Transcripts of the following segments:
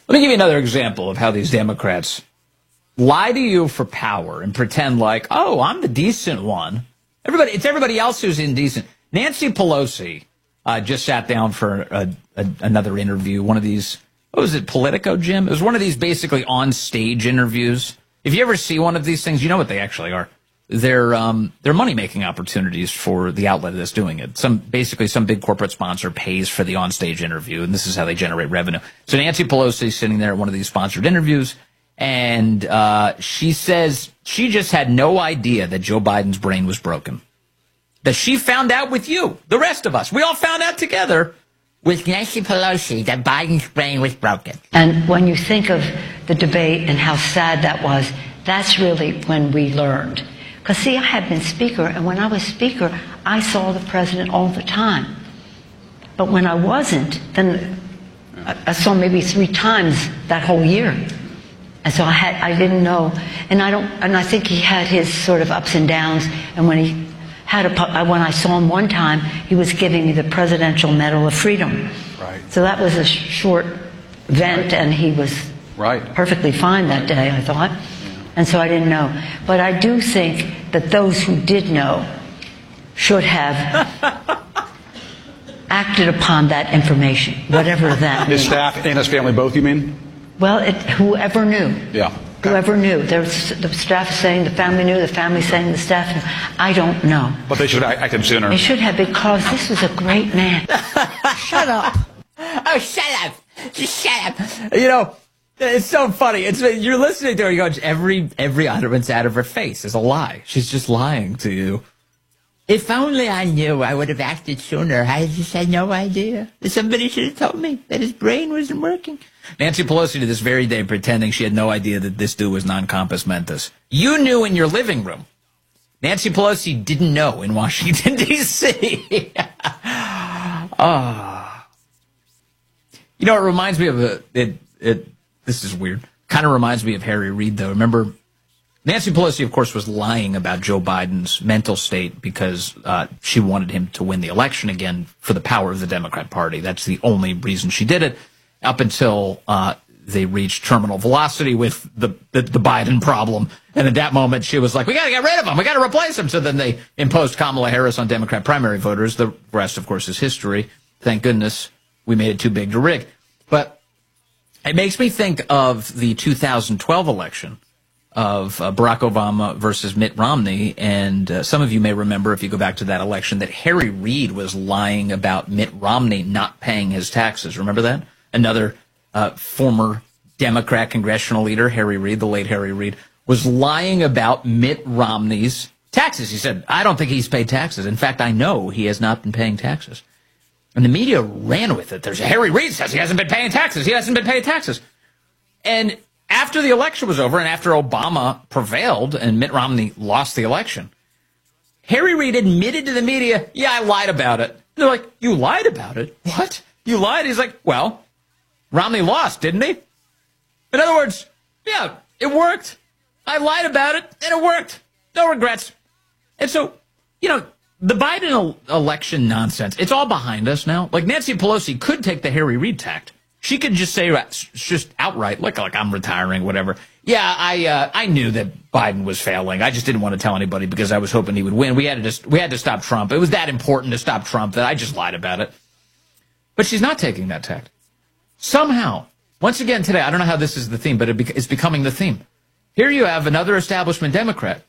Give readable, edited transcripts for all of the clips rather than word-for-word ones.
Let me give you another example of how these Democrats lie to you for power and pretend like, oh, I'm the decent one. It's everybody else who's indecent. Nancy Pelosi just sat down for another interview, one of these, what was it, Politico, Jim? It was one of these basically on-stage interviews. If you ever see one of these things, you know what they actually are. They're money-making opportunities for the outlet that's doing it. Some big corporate sponsor pays for the on-stage interview, and this is how they generate revenue. So Nancy Pelosi is sitting there at one of these sponsored interviews, and she says she just had no idea that Joe Biden's brain was broken. That she found out with you, the rest of us. We all found out together with Nancy Pelosi that Biden's brain was broken. And when you think of the debate and how sad that was, that's really when we learned. Because, see, I had been Speaker, and when I was Speaker, I saw the President all the time. But when I wasn't, then I saw maybe 3 times that whole year. And so I didn't know. And I think he had his sort of ups and downs. And when when I saw him one time, he was giving me the Presidential Medal of Freedom. Right. So that was a short event, and he was perfectly fine that day, I thought. And so I didn't know. But I do think that those who did know should have acted upon that information, whatever that means. His staff and his family both, you mean? Well, whoever knew. Yeah. Okay. Whoever knew. The staff is saying the family knew, the family saying the staff knew. I don't know. But they should have acted sooner. They should have, because this was a great man. Shut up. Oh, shut up. Just shut up. You know, it's so funny. You're listening to her. You go, every utterance out of her face is a lie. She's just lying to you. If only I knew, I would have acted sooner. I just had no idea. Somebody should have told me that his brain wasn't working. Nancy Pelosi to this very day pretending she had no idea that this dude was non-compos mentis. You knew in your living room. Nancy Pelosi didn't know in Washington, D.C. You know, it reminds me of this is weird. Kind of reminds me of Harry Reid, though. Remember, Nancy Pelosi, of course, was lying about Joe Biden's mental state because she wanted him to win the election again for the power of the Democrat Party. That's the only reason she did it, up until they reached terminal velocity with the Biden problem. And at that moment, she was like, we got to get rid of him. We got to replace him. So then they imposed Kamala Harris on Democrat primary voters. The rest, of course, is history. Thank goodness we made it too big to rig. But it makes me think of the 2012 election of Barack Obama versus Mitt Romney. And some of you may remember, if you go back to that election, that Harry Reid was lying about Mitt Romney not paying his taxes. Remember that? Another former Democrat congressional leader, Harry Reid, the late Harry Reid, was lying about Mitt Romney's taxes. He said, I don't think he's paid taxes. In fact, I know he has not been paying taxes. And the media ran with it. There's Harry Reid says he hasn't been paying taxes. He hasn't been paying taxes. And after the election was over and after Obama prevailed and Mitt Romney lost the election, Harry Reid admitted to the media, yeah, I lied about it. And they're like, you lied about it? What? You lied? He's like, well, Romney lost, didn't he? In other words, yeah, it worked. I lied about it, and it worked. No regrets. And so, you know, the Biden election nonsense, it's all behind us now. Like, Nancy Pelosi could take the Harry Reid tact. She could just say, just outright, like I'm retiring, whatever. Yeah, I knew that Biden was failing. I just didn't want to tell anybody because I was hoping he would win. We had to stop Trump. It was that important to stop Trump that I just lied about it. But she's not taking that tact. Somehow, once again today, I don't know how this is the theme, but it's becoming the theme. Here you have another establishment Democrat.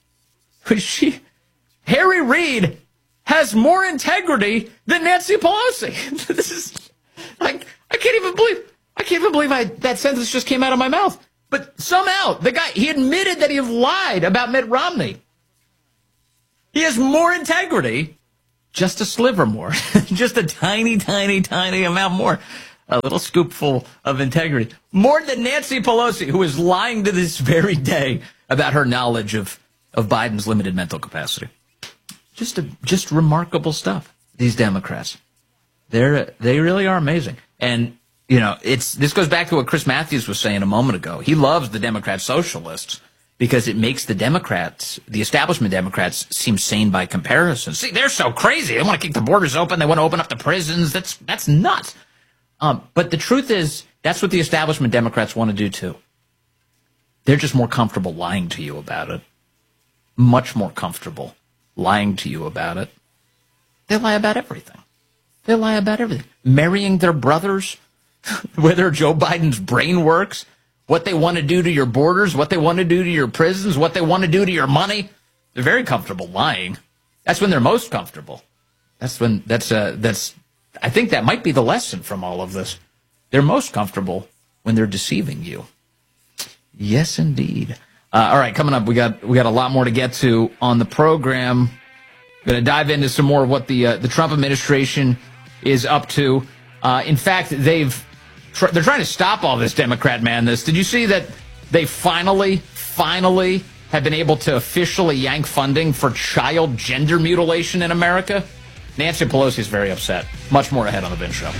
Harry Reid has more integrity than Nancy Pelosi. This is like, I can't even believe that sentence just came out of my mouth. But somehow, the guy, he admitted that he lied about Mitt Romney. He has more integrity, just a sliver more, just a tiny, tiny, tiny amount more. A little scoopful of integrity. More than Nancy Pelosi, who is lying to this very day about her knowledge of Biden's limited mental capacity. Just remarkable stuff, these Democrats. They really are amazing. And, you know, this goes back to what Chris Matthews was saying a moment ago. He loves the Democrat socialists because it makes the Democrats, the establishment Democrats, seem sane by comparison. See, they're so crazy. They want to keep the borders open. They want to open up the prisons. That's nuts. But the truth is, That's what the establishment Democrats want to do, too. They're just more comfortable lying to you about it. Much more comfortable lying to you about it. They lie about everything. They lie about everything. Marrying their brothers, whether Joe Biden's brain works, what they want to do to your borders, what they want to do to your prisons, what they want to do to your money. They're very comfortable lying. That's when they're most comfortable. I think that might be the lesson from all of this. They're most comfortable when they're deceiving you. Yes, indeed. All right, coming up, we got a lot more to get to on the program. Going to dive into some more of what the Trump administration is up to. In fact, they're trying to stop all this Democrat madness. Did you see that they finally have been able to officially yank funding for child gender mutilation in America? Nancy Pelosi is very upset. Much more ahead on the Vince Show.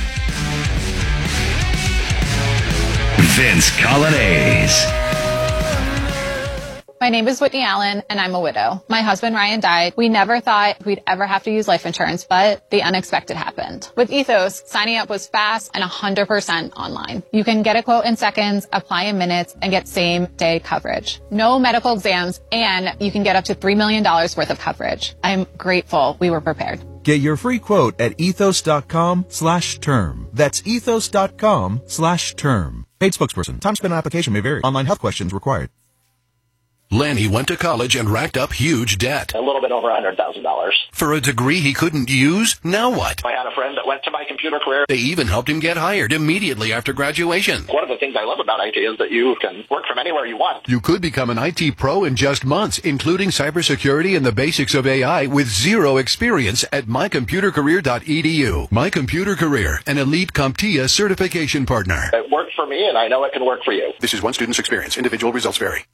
Vince Coglianese. My name is Whitney Allen, and I'm a widow. My husband, Ryan, died. We never thought we'd ever have to use life insurance, but the unexpected happened. With Ethos, signing up was fast and 100% online. You can get a quote in seconds, apply in minutes, and get same-day coverage. No medical exams, and you can get up to $3 million worth of coverage. I'm grateful we were prepared. Get your free quote at ethos.com/term. That's ethos.com/term. Paid spokesperson. Time spent on application may vary. Online health questions required. Lanny went to college and racked up huge debt. A little bit over $100,000. For a degree he couldn't use? Now what? I had a friend that went to My Computer Career. They even helped him get hired immediately after graduation. One of the things I love about IT is that you can work from anywhere you want. You could become an IT pro in just months, including cybersecurity and the basics of AI with zero experience at mycomputercareer.edu. My Computer Career, an elite CompTIA certification partner. It worked for me, and I know it can work for you. This is one student's experience. Individual results vary.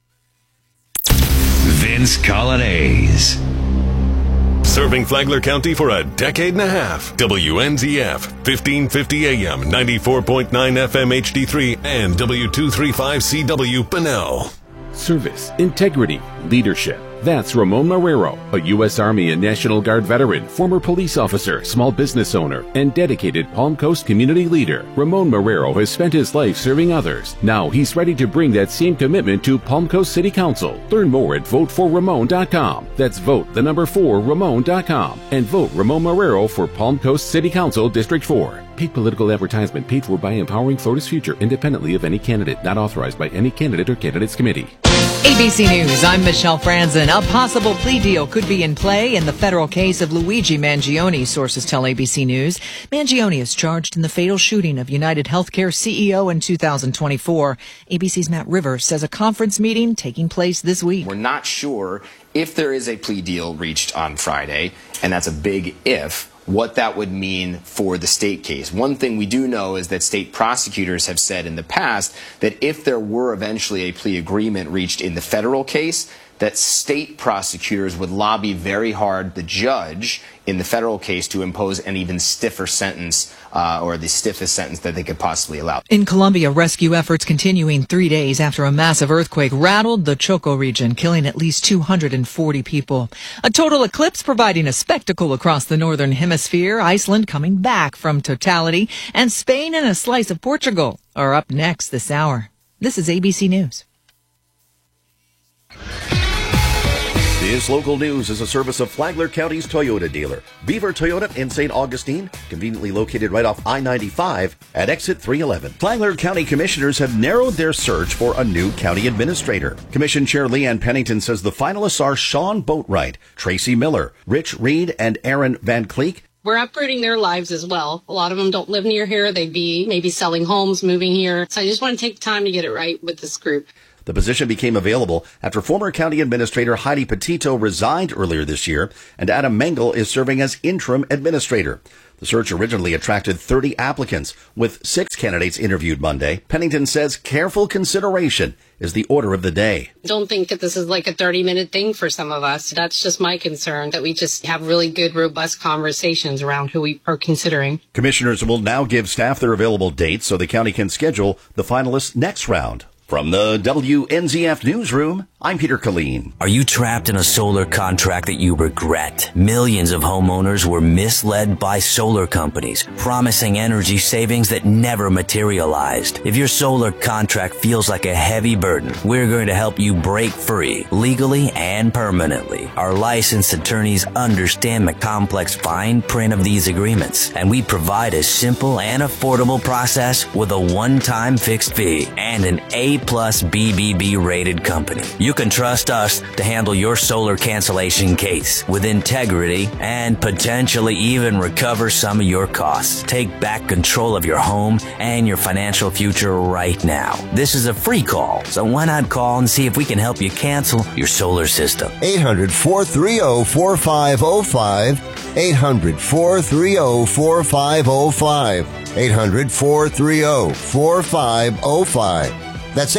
Vince Coglianese. Serving Flagler County for a decade and a half. WNZF, 1550 AM, 94.9 FM HD3, and W235CW Bunnell. Service, integrity, leadership. That's Ramon Marrero, a U.S. Army and National Guard veteran, former police officer, small business owner, and dedicated Palm Coast community leader. Ramon Marrero has spent his life serving others. Now he's ready to bring that same commitment to Palm Coast City Council. Learn more at voteforramon.com. That's vote4Ramon.com. And vote Ramon Marrero for Palm Coast City Council District 4. Paid political advertisement paid for by Empowering Florida's Future, independently of any candidate, not authorized by any candidate or candidates committee. ABC News, I'm Michelle Franzen. A possible plea deal could be in play in the federal case of Luigi Mangione, sources tell ABC News. Mangione is charged in the fatal shooting of United Healthcare CEO in 2024. ABC's Matt Rivers says a conference meeting taking place this week. We're not sure if there is a plea deal reached on Friday, and that's a big if, what that would mean for the state case. One thing we do know is that state prosecutors have said in the past that if there were eventually a plea agreement reached in the federal case, that state prosecutors would lobby very hard the judge in the federal case to impose an even stiffer sentence, or the stiffest sentence that they could possibly allow. In Colombia, rescue efforts continuing 3 days after a massive earthquake rattled the Choco region, killing at least 240 people. A total eclipse providing a spectacle across the northern hemisphere, Iceland coming back from totality, and Spain and a slice of Portugal are up next this hour. This is ABC News. This local news is a service of Flagler County's Toyota dealer, Beaver Toyota in St. Augustine, conveniently located right off I-95 at exit 311. Flagler County commissioners have narrowed their search for a new county administrator. Commission Chair Leanne Pennington says the finalists are Sean Boatwright, Tracy Miller, Rich Reed, and Aaron Van Cleek. We're upgrading their lives as well. A lot of them don't live near here. They'd be maybe selling homes, moving here. So I just want to take time to get it right with this group. The position became available after former County Administrator Heidi Petito resigned earlier this year, and Adam Mengel is serving as interim administrator. The search originally attracted 30 applicants, with 6 candidates interviewed Monday. Pennington says careful consideration is the order of the day. Don't think that this is like a 30-minute thing for some of us. That's just my concern, that we just have really good, robust conversations around who we are considering. Commissioners will now give staff their available dates so the county can schedule the finalists' next round. From the WNZF Newsroom, I'm Peter Killeen. Are you trapped in a solar contract that you regret? Millions of homeowners were misled by solar companies, promising energy savings that never materialized. If your solar contract feels like a heavy burden, we're going to help you break free, legally and permanently. Our licensed attorneys understand the complex fine print of these agreements, and we provide a simple and affordable process with a one-time fixed fee and an A+ BBB rated company. You can trust us to handle your solar cancellation case with integrity and potentially even recover some of your costs. Take back control of your home and your financial future right now. This is a free call, so why not call and see if we can help you cancel your solar system. 800-430-4505. 800-430-4505. 800-430-4505. That's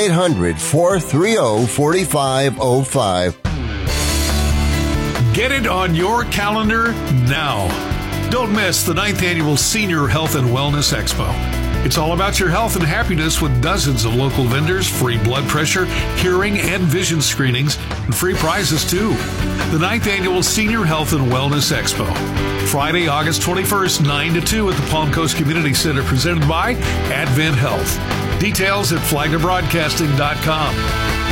800-430-4505. Get it on your calendar now. Don't miss the 9th Annual Senior Health and Wellness Expo. It's all about your health and happiness with dozens of local vendors, free blood pressure, hearing, and vision screenings, and free prizes too. The 9th Annual Senior Health and Wellness Expo. Friday, August 21st, 9 to 2 at the Palm Coast Community Center, presented by Advent Health. Details at flaglerbroadcasting.com.